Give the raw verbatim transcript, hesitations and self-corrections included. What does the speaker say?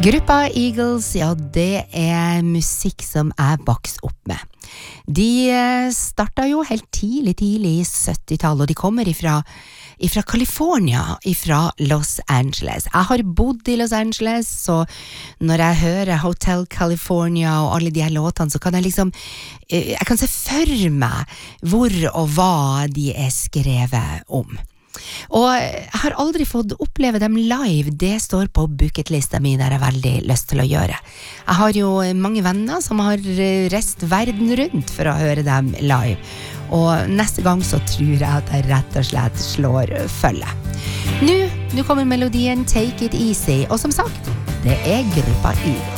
Gruppa Eagles, ja, det er musikk som jeg vokste opp med. De startet jo helt tidlig, tidlig i syttitallet, og de kommer ifra, ifra California, ifra Los Angeles. Jeg har bodd i Los Angeles, så når jeg hører Hotel California og alle de her låtene, så kan jeg liksom, jeg kan se for meg hvor og hva de er skrevet om. Og jeg har aldri fått oppleve dem live, det står på bucketlista mi der jeg har veldig lyst til å gjøre. Jeg har jo mange venner som har reist verden rundt for å høre dem live, og neste gang så tror jeg at jeg rett og slett slår følge. Nå, nå kommer melodien Take It Easy, og som sagt, det er Gruppa Eagles.